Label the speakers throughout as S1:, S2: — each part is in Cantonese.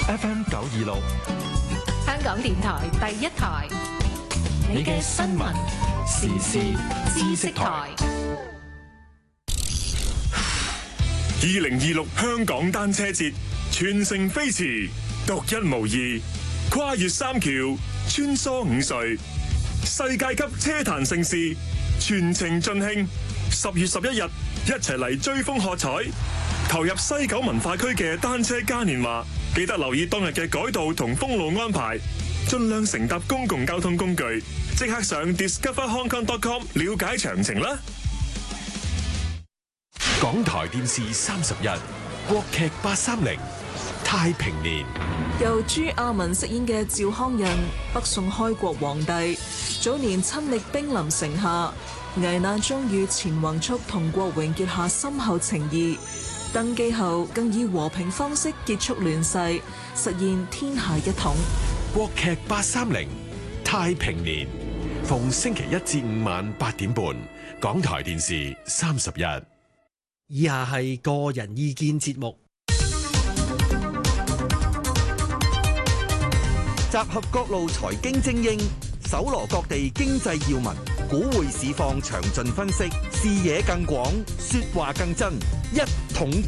S1: FM 926，
S2: 香港電台第一台，你嘅新聞時事知識台。
S3: 2026香港單車節全城飛馳，獨一無二，跨越3橋，穿梭5隧，世界級車壇盛事，全程盡興。10月11日，一齊嚟追風喝彩，投入西九文化區嘅單車嘉年華。記得留意當日嘅改道同封路安排，盡量乘搭公共交通工具。即刻上 discoverhongkong.com 了解詳情啦。
S1: 港台電視30日，國劇830太平年，
S4: 由朱亞文飾演嘅趙匡胤，北宋開國皇帝，早年親歷兵臨城下，危難中與錢弘速同郭榮結下深厚情誼。登基後更以和平方式結束亂世，實現天下一統。
S1: 國劇830太平年，逢星期1至5晚8點半，港台電視30日。
S5: 以下係個人意見節目，
S6: 集合各路財經精英，搜羅各地經濟要聞，股匯市況詳盡分析，視野更廣，說話更真。一桶金，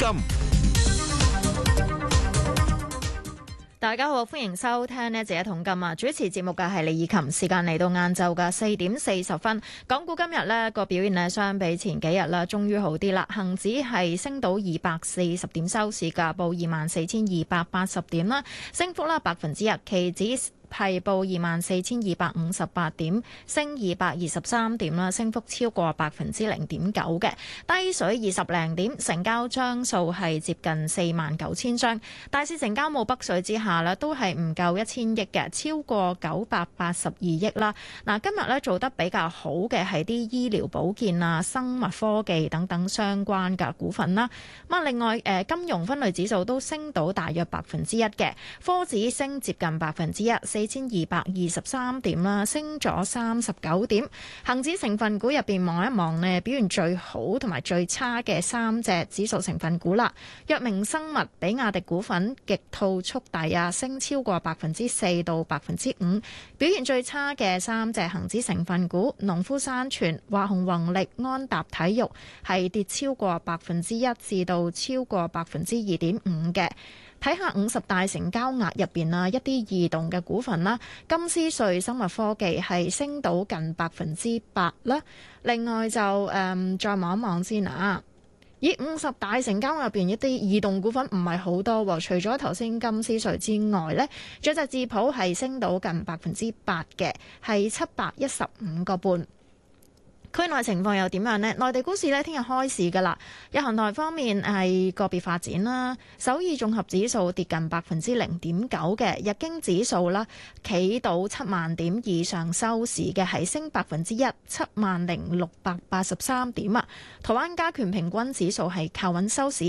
S7: 大家好，歡迎收聽呢一桶金啊！主持節目嘅係李以琴，時間嚟到晏晝嘅4點40分。港股今日呢個表現呢，相比前幾日啦，終於好啲啦。恒指係升到240點收市價，報24,280點啦，升幅啦1%。期指係報24,258點，升223點啦，升幅超過0.9%嘅，低水20零點，成交張數係接近49,000張。大市成交冇北水之下呢，都係唔夠1000億嘅，超過982億啦。嗱，今日呢做得比較好嘅係啲醫療保健啊、生物科技等等相關嘅股份啦。咁啊，另外金融分類指數都升到大約1%嘅，科指升接近1%。4,223點啦，升咗39點。恒指成分股入邊望一望呢，表現最好同埋最差嘅3隻指數成分股啦。藥明生物、比亞迪股份、極兔速遞啊，升超過4%到5%。表現最差嘅3隻恒指成分股，農夫山泉、華虹宏力、安踏體育係跌超過1%至到超過2.5%嘅。睇下50大成交額入邊啦，一啲異動嘅股份啦，金斯瑞生物科技係升到近8%啦。另外就再望一望先啊。以50大成交額入邊一啲異動股份唔係好多喎，除咗頭先金斯瑞之外呢，仲有隻智普係升到近8%嘅，係715個半。區內情況又點樣呢？內地股市呢，聽日開市㗎啦。日韓台方面係個別發展啦。首爾綜合指數跌近0.9%嘅，日經指數啦企到7萬點以上收市嘅，係升1%， 70,683點啊。台灣加權平均指數係靠穩收市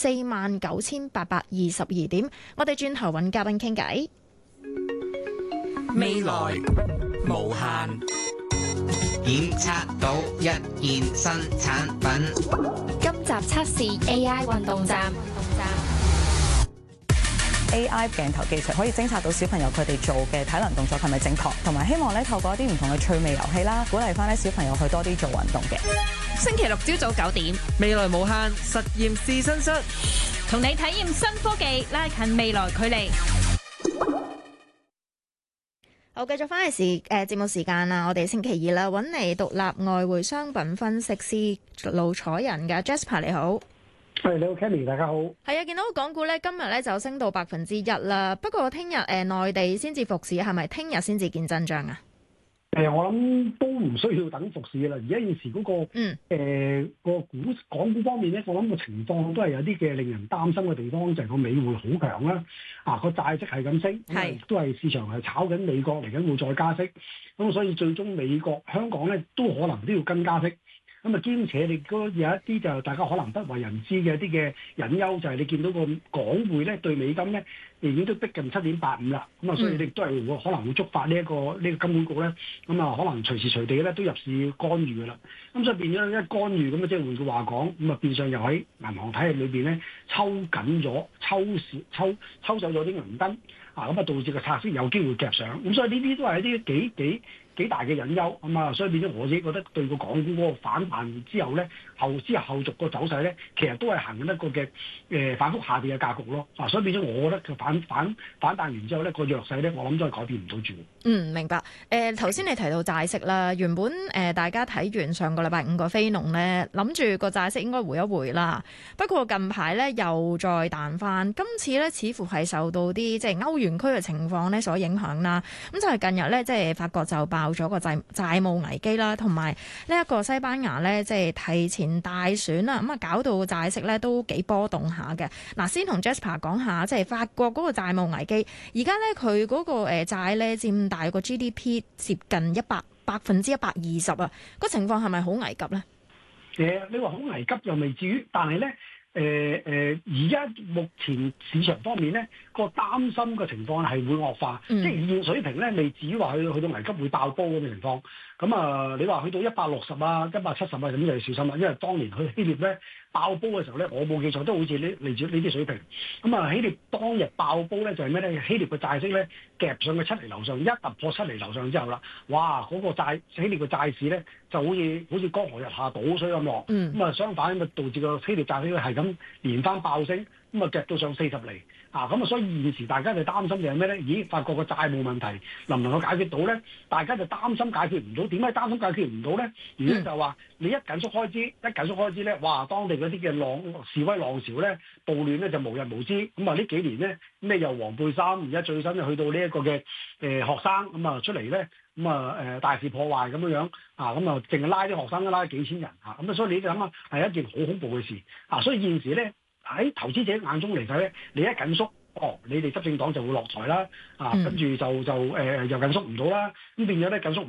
S7: ，49,822點。我哋轉頭揾嘉賓傾偈。
S8: 未來無限。檢測到一件新產品。
S9: 今集測試 AI 運動站。
S10: AI 鏡頭技術可以偵察到小朋友佢哋做嘅體能動作係咪正確，同埋希望咧透過一啲唔同嘅趣味遊戲啦，鼓勵翻咧小朋友去多啲做運動嘅。
S9: 星期六朝早9點，
S11: 未來無限實驗試身室，
S9: 同你體驗新科技，拉近未來距離。
S7: 好，繼續翻嚟節目時間啦，我哋星期2啦，揾嚟獨立外匯商品分析師盧楚仁嘅 Jasper， 你好。
S12: 係，你好 Kelly， 大家好。
S7: 係啊，見到港股咧今日咧就升到1%啦，不過聽日內地先至復市，係咪聽日先至見真章啊？
S12: 我諗都唔需要等復市嘅啦。而家現時嗰個港股方面咧，我諗個情況都係有啲嘅令人擔心嘅地方，就係個美匯好強啦。個債息係咁升，亦都係市場係炒緊美國嚟緊會再加息。咁所以最終美國、香港咧都可能都要跟加息。 咁啊兼且你有一啲就大家可能不為人知嘅一啲嘅隱憂，就係你見到個港匯咧對美金咧已經都逼近7.85啦，咁啊所以你都係會可能會觸發呢個金管局咧，咁啊可能隨時隨地咧都入市干預㗎啦。咁所以變咗一干預咁啊，即係換句話講，咁啊變相又喺銀行體系裏邊咧抽緊咗、抽走咗啲銀根啊，咁啊導致個拆息有機會夾上。咁所以呢啲都係一啲幾大嘅隱憂咁啊，所以變咗我自己覺得對個港股嗰個反彈之後咧，後續個走勢咧，其實都係行緊一個嘅反覆下跌嘅格局咯。啊，所以變咗我覺得佢反彈完之後咧，個弱勢咧，我諗都係改變唔到住。
S7: 明白。頭先你提到債息啦，原本大家睇完上個禮拜5個非農咧，諗住個債息應該回一回啦。不過近排咧又再彈翻，今次咧似乎係受到啲即係歐元區嘅情況咧所影響啦。咁就係近日咧，即係法國就爆咗個債務危機啦，同埋呢一個西班牙咧，即係提前大選啦，咁啊搞到債息咧都幾波動下嘅。嗱，先同 Jasper 講下，即係法國嗰個債務危機，而家咧佢嗰個債咧佔大個 GDP 接近120%啊，個情況係咪好危急咧？
S12: 你話好危急又未至於，但係咧。而家目前市場方面咧，個擔心嘅情況係會惡化，即係現水平咧未至於話去到危急會爆煲咁嘅情況。咁啊，你話去到160啊、170啊咁就要小心啦，因為當年去希臘咧爆煲嘅時候咧，我冇記錯都好似嚟住呢啲水平。咁啊，希臘當日爆煲咧就係咩咧？希臘嘅債息咧夾上去7厘樓上，一突破7厘樓上之後啦，哇！嗰個希臘嘅債市咧就好似江河日下倒水咁落。咁啊，相反咁啊，導致個希臘債息咧係咁連番爆升，咁啊夾到上40厘啊！咁啊，所以現時大家就擔心就係咩咧？咦，法國個債務問題能唔能夠解決到咧？大家就擔心解決唔到。點解擔心解決唔到咧？原因就係話你一緊縮開支咧，哇！當地嗰啲嘅示威浪潮咧，暴亂咧就無日無之。咁啊，呢幾年咧咩又黃背心，而家最新就去到呢一個嘅學生咁啊出嚟咧，咁啊大肆破壞咁樣啊，咁啊淨係拉啲學生都拉幾千人嚇，咁啊所以你諗下係一件好恐怖嘅事啊！所以現時咧喺投資者眼中嚟睇咧，你一緊縮，你哋執政黨就會落台啦，啊跟住就又緊縮唔到啦，咁變咗咧緊縮。